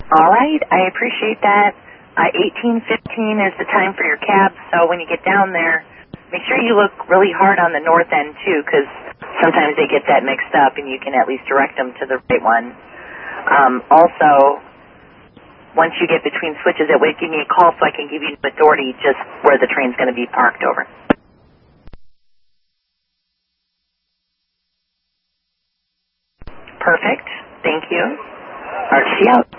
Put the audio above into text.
All right, I appreciate that. 1815 is the time for your cab, so when you get down there, make sure you look really hard on the north end, too, because sometimes they get that mixed up, and you can at least direct them to the right one. Also, once you get between switches at Wick, give me a call so I can give you authority just where the train's going to be parked over. Perfect. Thank you. RC out.